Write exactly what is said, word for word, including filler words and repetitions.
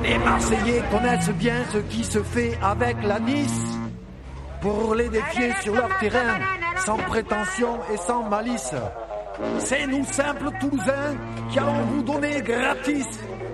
Les Marseillais connaissent bien ce qui se fait avec la Nice. Pour les défier sur leur terrain, sans prétention et sans malice. C'est nous simples Toulousains qui allons vous donner gratis